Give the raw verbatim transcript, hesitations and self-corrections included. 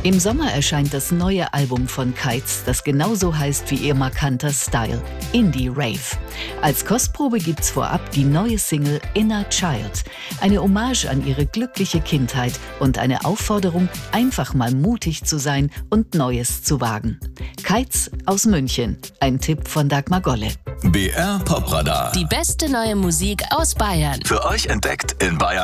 Im Sommer erscheint das neue Album von Kites, das genauso heißt wie ihr markanter Style, Indie Rave. Als Kostprobe gibt's vorab die neue Single Inner Child, eine Hommage an ihre glückliche Kindheit und eine Aufforderung, einfach mal mutig zu sein und Neues zu wagen. Kites aus München, ein Tipp von Dagmar Golle. B R Pop Radar. Die beste neue Musik aus Bayern. Für euch entdeckt in Bayern